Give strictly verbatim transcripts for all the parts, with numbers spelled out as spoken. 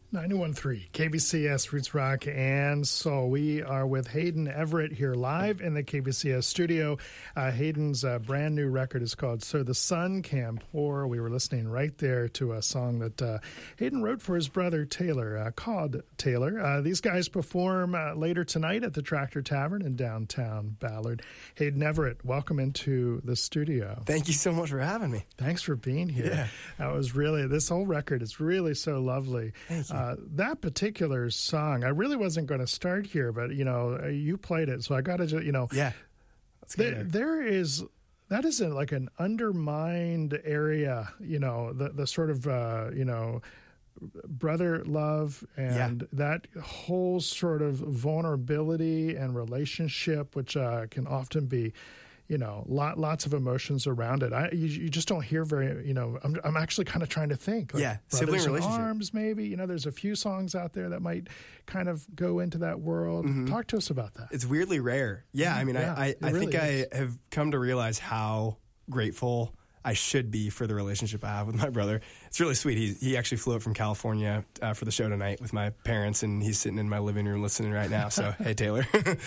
ninety-one point three K B C S Roots Rock and Soul. We are with Hayden Everett here live in the K B C S studio. Uh, Hayden's uh, brand new record is called So the Sun Can Pour. We were listening right there to a song that uh, Hayden wrote for his brother Taylor, uh, called Taylor. Uh, these guys perform uh, later tonight at the Tractor Tavern in downtown Ballard. Hayden Everett, welcome into the studio. Thank you so much for having me. Thanks for being here. Yeah. That was really, this whole record is really so lovely. Thank you. Uh, that particular song, I really wasn't going to start here, but, you know, you played it, so I got to just, you know. Yeah. There, there is, that is a, like an undermined area, you know, the, the sort of, uh, you know, brother love and yeah. that whole sort of vulnerability and relationship, which uh, can often be, you know, lot, lots of emotions around it. I, you, you just don't hear very, you know, I'm, I'm actually kind of trying to think. Like yeah, sibling relationship. Arms, maybe, you know, there's a few songs out there that might kind of go into that world. Mm-hmm. Talk to us about that. It's weirdly rare. Yeah, I mean, yeah, I, I, I really think is. I have come to realize how grateful I should be for the relationship I have with my brother. It's really sweet. He he actually flew up from California uh, for the show tonight with my parents, and he's sitting in my living room listening right now. So, hey, Taylor.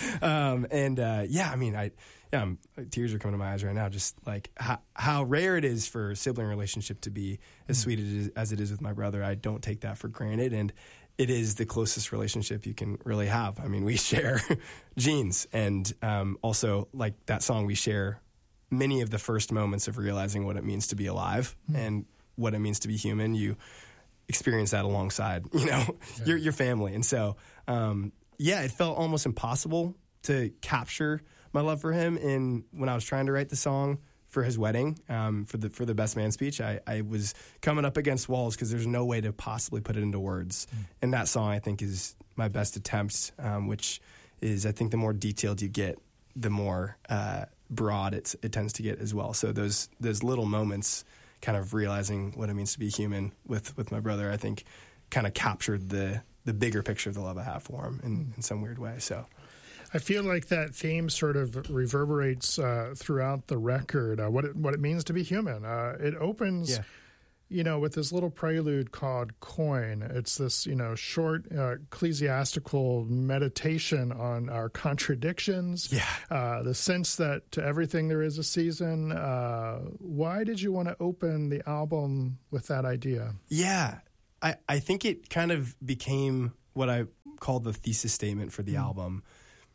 um, and uh, yeah, I mean, I yeah, I'm, tears are coming to my eyes right now. Just like how, how rare it is for a sibling relationship to be as mm-hmm. sweet it is, as it is with my brother. I don't take that for granted, and it is the closest relationship you can really have. I mean, we share genes, and um, also like that song, we share many of the first moments of realizing what it means to be alive mm-hmm. and what it means to be human. You experience that alongside, you know, yeah. your your family. And so, um, yeah, it felt almost impossible to capture my love for him. In when I was trying to write the song for his wedding, um, for the for the best man speech, I, I was coming up against walls because there's no way to possibly put it into words. Mm-hmm. And that song, I think, is my best attempt, um, which is, I think, the more detailed you get, the more uh, broad it's, it tends to get as well. So those those little moments, kind of realizing what it means to be human with, with my brother, I think, kind of captured the the bigger picture of the love I have for him in, in some weird way. So I feel like that theme sort of reverberates uh, throughout the record. Uh, what it, what it means to be human. Uh, it opens. Yeah. You know, with this little prelude called Coin. It's this, you know, short uh, ecclesiastical meditation on our contradictions. Yeah. Uh, the sense that to everything there is a season. Uh, why did you want to open the album with that idea? Yeah. I, I think it kind of became what I call the thesis statement for the mm. album.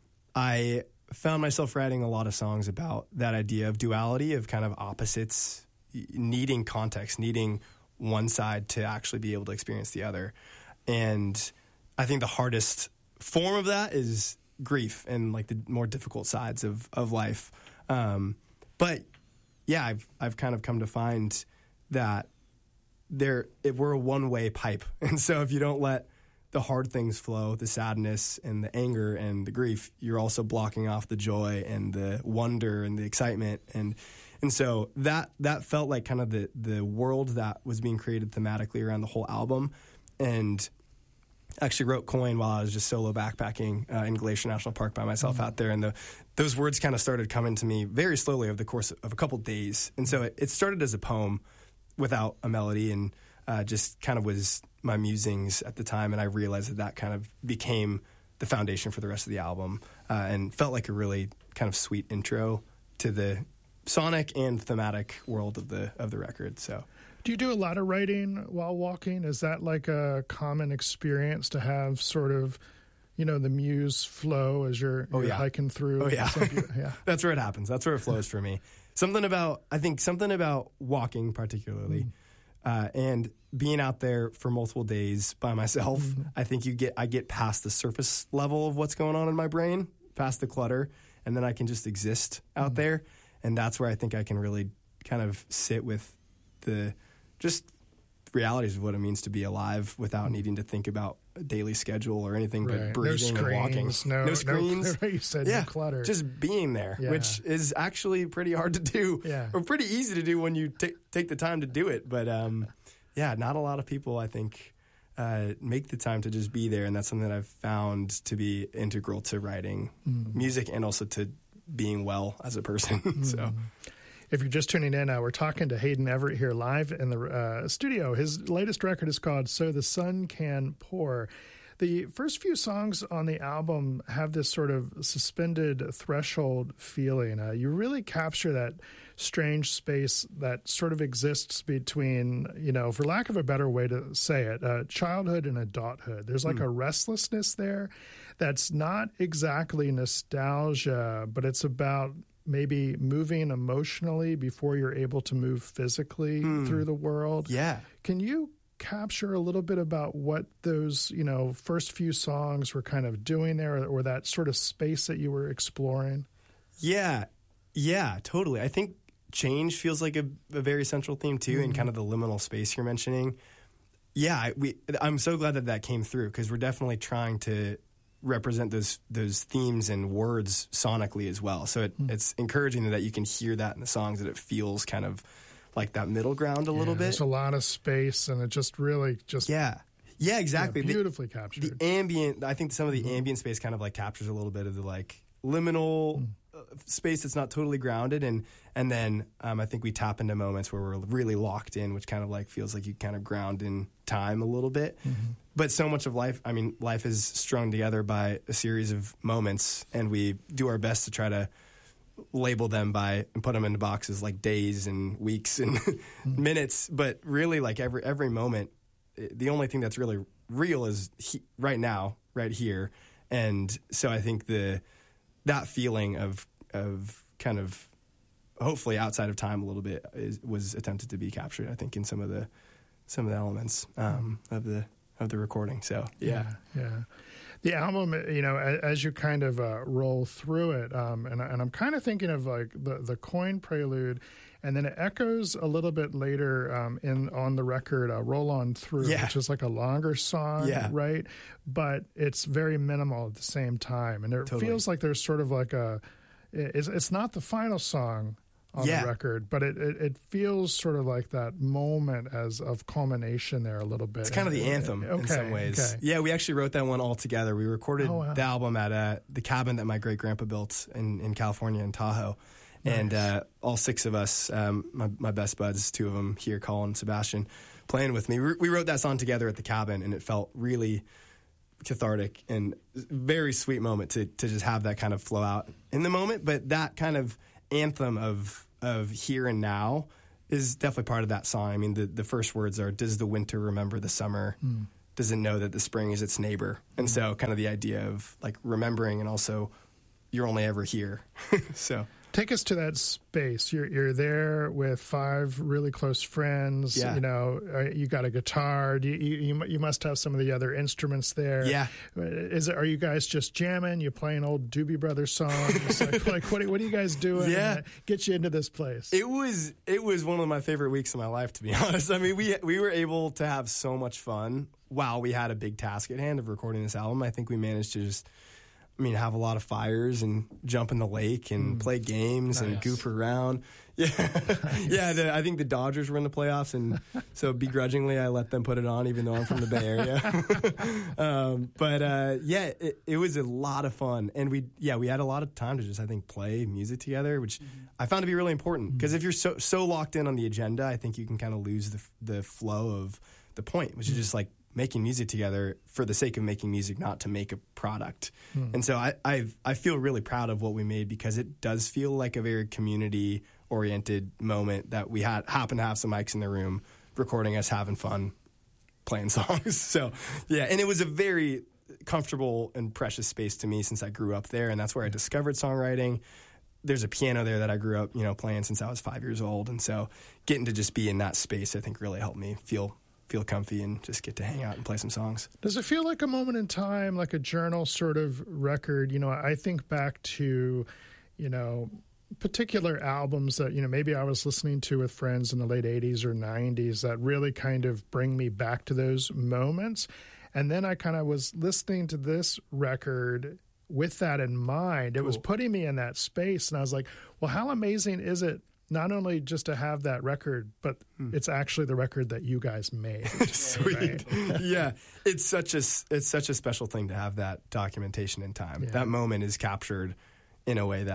I found myself writing a lot of songs about that idea of duality, of kind of opposites, needing context, needing one side to actually be able to experience the other. And I think the hardest form of that is grief and like the more difficult sides of, of life. Um, but yeah, I've, I've kind of come to find that there, it, we're a one-way pipe. And so if you don't let the hard things flow, the sadness and the anger and the grief, you're also blocking off the joy and the wonder and the excitement. And And so that that felt like kind of the, the world that was being created thematically around the whole album. And I actually wrote Coin while I was just solo backpacking uh, in Glacier National Park by myself mm-hmm. out there. And the, those words kind of started coming to me very slowly over the course of a couple days. And so it, it started as a poem without a melody and uh, just kind of was my musings at the time. And I realized that that kind of became the foundation for the rest of the album uh, and felt like a really kind of sweet intro to the sonic and thematic world of the of the record. So do you do a lot of writing while walking? Is that like a common experience to have sort of, you know, the muse flow as you're, oh, you're yeah. hiking through? Oh yeah. yeah. That's where it happens. That's where it flows for me. Something about, I think something about walking particularly mm. uh, and being out there for multiple days by myself. Mm-hmm. I think you get, I get past the surface level of what's going on in my brain, past the clutter, and then I can just exist out mm. there. And that's where I think I can really kind of sit with the just realities of what it means to be alive without needing to think about a daily schedule or anything right. but breathing no screens, and walking. No, no screens. No, you said yeah, no clutter. Just being there, yeah. which is actually pretty hard to do yeah. or pretty easy to do when you t- take the time to do it. But um, yeah, not a lot of people, I think, uh, make the time to just be there. And that's something that I've found to be integral to writing mm. music and also to being well as a person. so If you're just tuning in, uh, we're talking to Hayden Everett here live in the uh, studio. His latest record is called So the Sun Can Pour. The first few songs on the album have this sort of suspended threshold feeling. Uh, you really capture that strange space that sort of exists between, you know, for lack of a better way to say it, uh, childhood and adulthood. There's like mm. a restlessness there that's not exactly nostalgia, but it's about maybe moving emotionally before you're able to move physically mm. through the world. Yeah. Can you capture a little bit about what those, you know, first few songs were kind of doing there, or, or that sort of space that you were exploring? Yeah. Yeah, totally. I think change feels like a, a very central theme too, mm-hmm. and kind of the liminal space you're mentioning. Yeah, we. I'm so glad that that came through, because we're definitely trying to represent those those themes and words sonically as well. So it, mm. it's encouraging that you can hear that in the songs, that it feels kind of like that middle ground a yeah, little bit. There's a lot of space, and it just really just yeah yeah exactly yeah, beautifully the, captured. The ambient, I think some of the mm. ambient space kind of like captures a little bit of the like liminal mm. space that's not totally grounded, and and then um, I think we tap into moments where we're really locked in, which kind of like feels like you kind of ground in time a little bit. Mm-hmm. But so much of life, I mean, life is strung together by a series of moments, and we do our best to try to label them by and put them into boxes like days and weeks and mm-hmm. minutes. But really, like every every moment, the only thing that's really real is he, right now, right here. And so I think the that feeling of of kind of hopefully outside of time a little bit is, was attempted to be captured, I think, in some of the some of the elements um, of the of the recording. So yeah, yeah. yeah. The album, you know, as, as you kind of uh, roll through it, um, and, and I'm kind of thinking of like the the Coin Prelude, and then it echoes a little bit later um, in on the record, uh, Roll On Through, yeah. which is like a longer song, yeah. right? But it's very minimal at the same time, and it totally. feels like there's sort of like a, it's, it's not the final song on yeah. the record, but it, it, it feels sort of like that moment as of culmination there a little bit. It's kind of the anthem okay, in some ways. Okay. Yeah, we actually wrote that one all together. We recorded oh, wow. the album at uh, the cabin that my great-grandpa built in, in California, in Tahoe. Nice. And uh, all six of us, um, my, my best buds, two of them here, Colin and Sebastian, playing with me. We, we wrote that song together at the cabin, and it felt really cathartic and very sweet moment to, to just have that kind of flow out in the moment. But that kind of anthem of of here and now is definitely part of that song. I mean, the, the first words are, does the winter remember the summer? Mm. Does it know that the spring is its neighbor? And mm. so kind of the idea of like remembering, and also you're only ever here. So take us to that space. You're you're there with five really close friends. Yeah. You know, you got a guitar. You, you you must have some of the other instruments there. Yeah. Is it? Are you guys just jamming? You playing old Doobie Brothers songs? like, like what, what are you guys doing? Yeah. Get you into this place. It was it was one of my favorite weeks of my life, to be honest. I mean, we we were able to have so much fun while we had a big task at hand of recording this album. I think we managed to just, I mean, have a lot of fires and jump in the lake and mm. play games nice. and goof around. Yeah, nice. yeah. The, I think the Dodgers were in the playoffs, and so begrudgingly I let them put it on, even though I'm from the Bay Area. um, but uh, yeah, it, it was a lot of fun, and we yeah we had a lot of time to just, I think, play music together, which mm-hmm. I found to be really important, because mm-hmm. if you're so so locked in on the agenda, I think you can kind of lose the the flow of the point, which mm-hmm. is just like making music together for the sake of making music, not to make a product. Hmm. And so I I've, I feel really proud of what we made, because it does feel like a very community-oriented moment that we had happen to have some mics in the room recording us having fun playing songs. So, yeah, and it was a very comfortable and precious space to me, since I grew up there, and that's where I discovered songwriting. There's a piano there that I grew up, you know, playing since I was five years old, and so getting to just be in that space, I think, really helped me feel feel comfy and just get to hang out and play some songs. Does it feel like a moment in time, like a journal sort of record? You know, I think back to, you know, particular albums that, you know, maybe I was listening to with friends in the late eighties or nineties that really kind of bring me back to those moments. And then I kind of was listening to this record with that in mind. It cool. was putting me in that space, and I was like, well, how amazing is it not only just to have that record, but hmm. it's actually the record that you guys made. Sweet. Right? Yeah. It's such a, it's such a special thing to have that documentation in time. Yeah. That moment is captured in a way that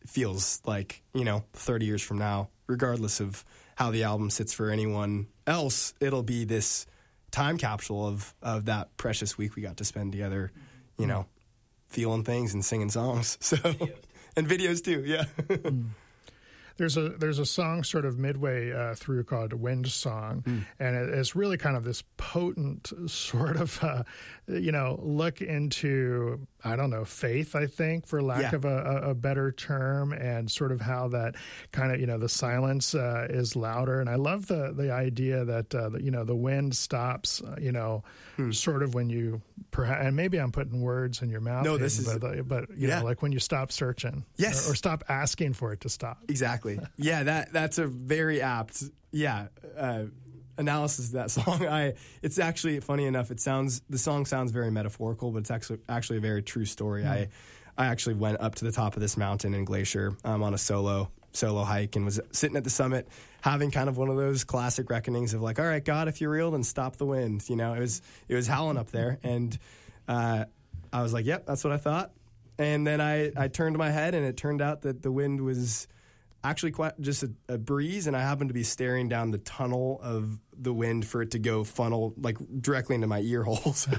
feels like, you know, thirty years from now, regardless of how the album sits for anyone else, it'll be this time capsule of, of that precious week we got to spend together, you know, feeling things and singing songs. So, and videos too. Yeah. mm. There's a there's a song sort of midway uh, through called Wind Song, mm. and it, it's really kind of this potent sort of, uh, you know, look into, I don't know, faith, I think, for lack yeah. of a, a better term, and sort of how that kind of, you know, the silence uh, is louder. And I love the, the idea that, uh, the, you know, the wind stops, uh, you know, hmm. sort of when you, perhaps, and maybe I'm putting words in your mouth. No, this Hayden, is, but, but you yeah. know, like when you stop searching. Yes. Or, or stop asking for it to stop. Exactly. Yeah, that that's a very apt, yeah, uh, analysis of that song. I it's actually, funny enough, it sounds the song sounds very metaphorical, but it's actually actually a very true story. Mm. I I actually went up to the top of this mountain in Glacier um, on a solo solo hike and was sitting at the summit having kind of one of those classic reckonings of like, all right, God, if you're real, then stop the wind. You know, it was it was howling up there, and uh, I was like, yep, that's what I thought. And then I I turned my head, and it turned out that the wind was actually quite just a, a breeze, and I happened to be staring down the tunnel of the wind for it to go funnel like directly into my ear holes.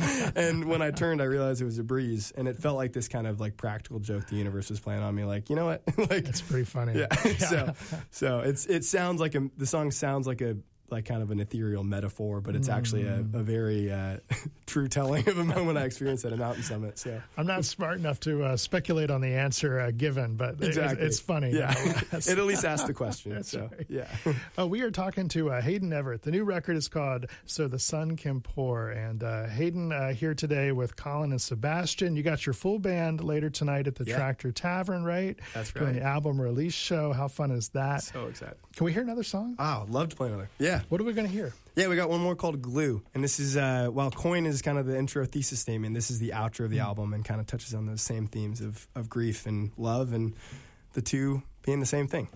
And when I turned, I realized it was a breeze, and it felt like this kind of like practical joke the universe was playing on me. Like, you know what? Like, it's pretty funny. Yeah. so, so it's it sounds like a the song sounds like a like kind of an ethereal metaphor, but it's mm. actually a, a very uh, true telling of a moment I experienced at a mountain summit. So I'm not smart enough to uh, speculate on the answer uh, given, but exactly. it, it's funny. Yeah, it at least asked the question. That's so right. yeah, uh, we are talking to uh, Hayden Everett. The new record is called "So the Sun Can Pour," and uh, Hayden uh, here today with Colin and Sebastian. You got your full band later tonight at the yeah. Tractor Tavern, right? That's right. Doing the album release show. How fun is that? So excited. Can we hear another song? Oh, love to play another. Yeah. What are we going to hear? Yeah, we got one more called Glue. And this is, uh, while Coin is kind of the intro thesis statement, this is the outro of the mm. album and kind of touches on those same themes of, of grief and love and the two being the same thing.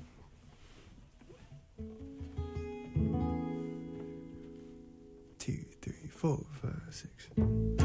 Two, three, four, five, six.